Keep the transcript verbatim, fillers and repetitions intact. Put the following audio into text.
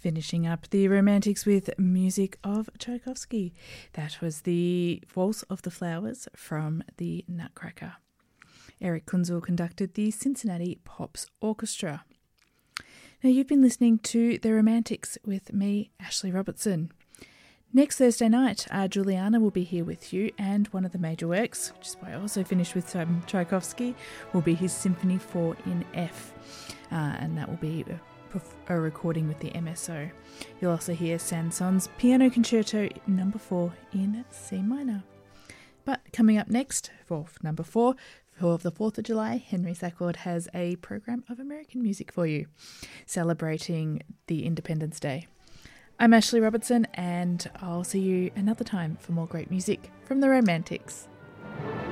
Finishing up the Romantics with music of Tchaikovsky. That was the Waltz of the Flowers from the Nutcracker. Eric Kunzel conducted the Cincinnati Pops Orchestra. Now you've been listening to The Romantics with me, Ashley Robertson. Next Thursday night, uh, Juliana will be here with you, and one of the major works, which is why I also finished with um, Tchaikovsky, will be his Symphony four in F, uh, and that will be a, a recording with the M S O. You'll also hear Sanson's Piano Concerto number four in C minor. But coming up next, for number four, for the fourth of July, Henry Sackford has a program of American music for you, celebrating the Independence Day. I'm Ashley Robertson, and I'll see you another time for more great music from the Romantics.